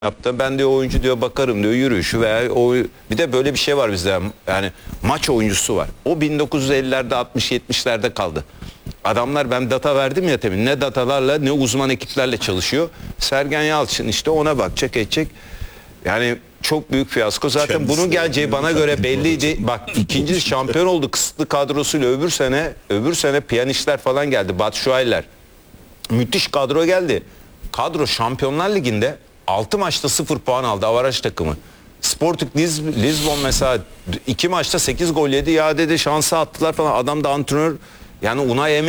yaptı. Ben diyor oyuncu diyor bakarım diyor yürüyüşü veya o bir de böyle bir şey var bizde yani maç oyuncusu var. O 1950'lerde 60-70'lerde kaldı. Adamlar ben data verdim ya temin ne datalarla ne uzman ekiplerle çalışıyor. Sergen Yalçın işte ona bakacak edecek. Yani çok büyük fiyasko. Zaten kendisi bunun geleceği bana göre belliydi. Bak ikinci şampiyon oldu kısıtlı kadrosuyla öbür sene piyanistler falan geldi. Batshuayi'ler. Müthiş kadro geldi. Kadro Şampiyonlar Ligi'nde 6 maçta 0 puan aldı avaraj takımı. Sporting Lisbon mesela 2 maçta 8 gol yedi. Ya dedi şansa attılar falan. Adam da antrenör yani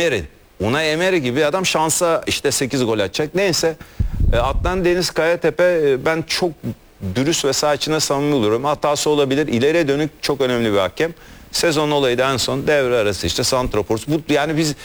Unai Emery gibi adam şansa işte 8 gol atacak. Neyse Adnan Deniz Kayatepe ben çok dürüst ve saha içine samimi buluyorum. Hatası olabilir. İleriye dönük çok önemli bir hakem. Sezon olayı da en son devre arası işte santrafor. Bu yani biz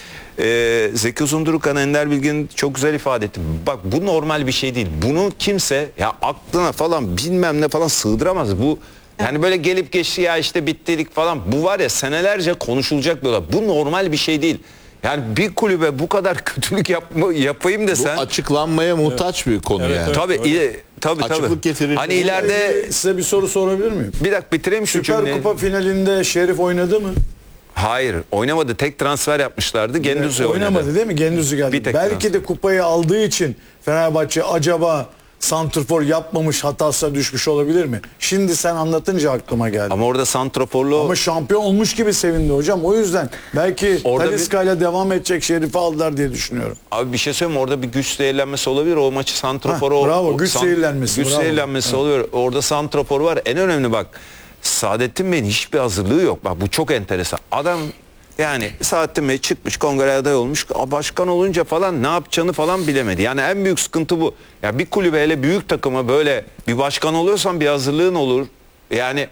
Zeki Uzundurukhan, Ender Bilgin çok güzel ifade etti. Bak bu normal bir şey değil. Bunu kimse ya aklına falan bilmem ne falan sığdıramaz. Bu yani böyle gelip geçti ya işte bittilik falan. Bu var ya senelerce konuşulacak bir olay. Bu normal bir şey değil. Yani bir kulübe bu kadar kötülük yapayım desen. Bu açıklanmaya muhtaç bir konu yani. Evet, tabii. Açıklık getirir. Hani ileride size bir soru sorabilir miyim? bir dakika bitireyim şu Süper cümleyi. Kupa finalinde Şerif oynadı mı? Hayır oynamadı. Tek transfer yapmışlardı. Gendüzi oynadı. Oynamadı değil mi? Gendüzi geldi. Belki transfer. de kupayı aldığı için Fenerbahçe acaba santrfor yapmamış hatasına düşmüş olabilir mi? Şimdi sen anlatınca aklıma geldi. Ama orada santraforlu... Ama şampiyon olmuş gibi sevindi hocam. O yüzden belki Talisca ile devam edecek Şerif'i aldılar diye düşünüyorum. Abi bir şey söyleyeyim orada bir güç zehirlenmesi olabilir. O maçı santraforu... Bravo güç zehirlenmesi. Güç zehirlenmesi oluyor. Orada santrafor var. En önemli bak. Saadettin Bey'in hiçbir hazırlığı yok. Bak bu çok enteresan. Adam yani Saadettin Bey çıkmış kongreye aday olmuş. Başkan olunca falan ne yapacağını falan bilemedi. Yani en büyük sıkıntı bu. Ya bir kulübe hele büyük takıma böyle bir başkan oluyorsan bir hazırlığın olur. Yani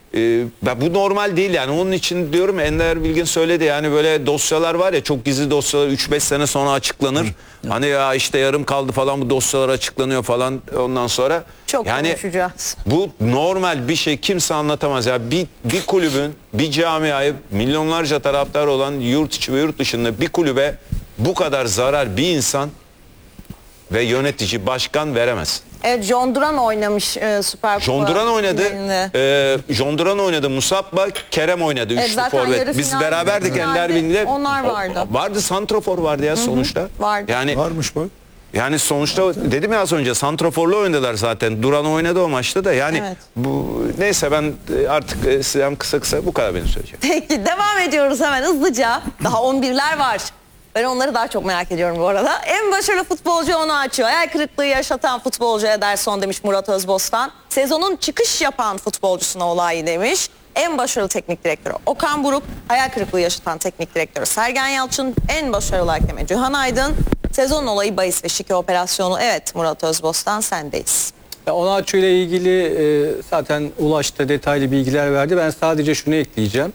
bu normal değil yani onun için diyorum Ender Bilgin söyledi yani böyle dosyalar var ya çok gizli dosyalar 3-5 sene sonra açıklanır. Hani ya işte yarım kaldı falan bu dosyalar açıklanıyor falan ondan sonra. Çok yani konuşacağız. Bu normal bir şey kimse anlatamaz ya bir kulübün bir camiayı milyonlarca taraftar olan yurt içi ve yurt dışında bir kulübe bu kadar zarar bir insan ve yönetici başkan veremez. Evet, John Duran oynamış Süper Kupa. John Duran oynadı. John Duran oynadı. Musabba, Kerem oynadı. Üçlü forvet. Biz beraberdik Ender Bilgin'le. Onlar vardı. Vardı santrafor vardı ya sonuçta. Vardı. Yani Varmış bak. yani sonuçta dedim ya az önce santraforlu oynadılar zaten. Duran oynadı o maçta da. Yani Evet. bu neyse ben artık size kısa bu kadar benim söyleyeceğim. Peki devam ediyoruz hemen hızlıca. Daha 11'ler var. Ben onları daha çok merak ediyorum bu arada. En başarılı futbolcu onu açıyor. Hayal kırıklığı yaşatan futbolcu Ederson demiş Murat Özbostan. Sezonun çıkış yapan futbolcusuna olay demiş. En başarılı teknik direktörü Okan Buruk. Hayal kırıklığı yaşatan teknik direktörü Sergen Yalçın. En başarılı hakemi Cihan Aydın. Sezon olayı bahis ve şike operasyonu. Evet Murat Özbostan sendeyiz. Onaçu ile ilgili zaten Ulaş da detaylı bilgiler verdi. Ben sadece şunu ekleyeceğim.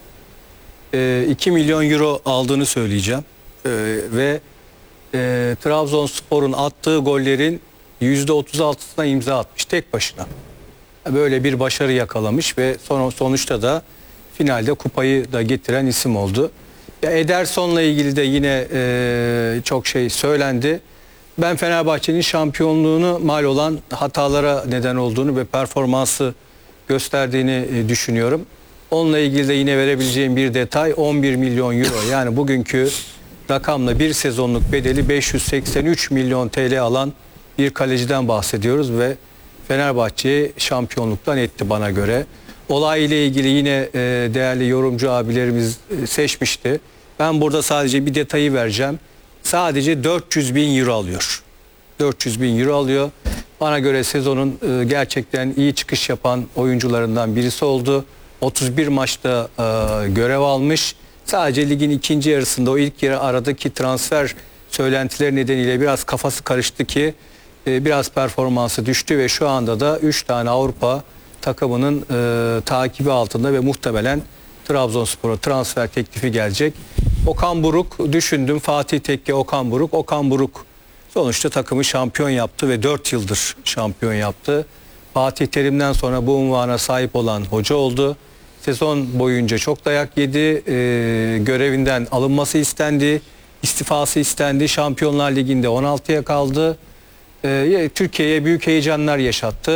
2 milyon euro aldığını söyleyeceğim. Ve Trabzonspor'un attığı gollerin %36'sına imza atmış tek başına. Böyle bir başarı yakalamış ve sonuçta da finalde kupayı da getiren isim oldu. Ederson'la ilgili de yine çok şey söylendi. Ben Fenerbahçe'nin şampiyonluğunu mal olan hatalara neden olduğunu ve performansı gösterdiğini düşünüyorum. Onunla ilgili de yine verebileceğim bir detay 11 milyon euro yani bugünkü rakamla bir sezonluk bedeli 583 milyon TL alan bir kaleciden bahsediyoruz ve Fenerbahçe'yi şampiyonluktan etti bana göre. Olay ile ilgili yine değerli yorumcu abilerimiz seçmişti. Ben burada sadece bir detayı vereceğim. Sadece 400 bin euro alıyor. 400 bin euro alıyor. Bana göre sezonun gerçekten iyi çıkış yapan oyuncularından birisi oldu. 31 maçta görev almış. Sadece ligin ikinci yarısında o ilk yarı aradaki transfer söylentileri nedeniyle biraz kafası karıştı ki biraz performansı düştü ve şu anda da 3 tane Avrupa takımının takibi altında ve muhtemelen Trabzonspor'a transfer teklifi gelecek. Okan Buruk düşündüm. Fatih Tekke, Okan Buruk. Okan Buruk sonuçta takımı şampiyon yaptı ve 4 yıldır şampiyon yaptı. Fatih Terim'den sonra bu unvana sahip olan hoca oldu. Sezon boyunca çok dayak yedi. Görevinden alınması istendi. İstifası istendi. Şampiyonlar Ligi'nde 16'ya kaldı. Türkiye'ye büyük heyecanlar yaşattı.